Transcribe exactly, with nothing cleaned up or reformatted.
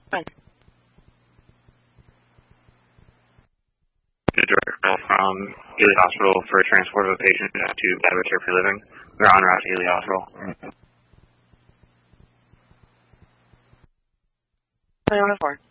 Fine. The director from Healy Hospital for transport of a patient to Bradwood Care for Living. They're on route to Healy Hospital. twenty-one oh four.